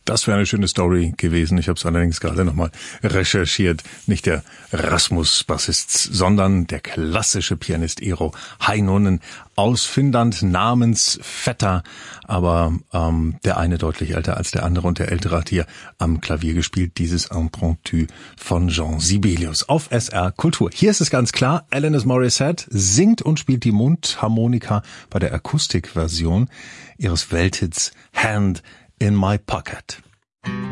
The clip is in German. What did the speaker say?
Das wäre eine schöne Story gewesen. Ich habe es allerdings gerade nochmal recherchiert. Nicht der Rasmus-Bassist, sondern der klassische Pianist Eero Heinonen aus Finnland namens Vetter. Aber der eine deutlich älter als der andere und der Ältere hat hier am Klavier gespielt. Dieses Impromptu von Jean Sibelius auf SR Kultur. Hier ist es ganz klar, Alanis Morissette singt und spielt die Mundharmonika bei der Akustikversion ihres Welthits Hand in My Pocket.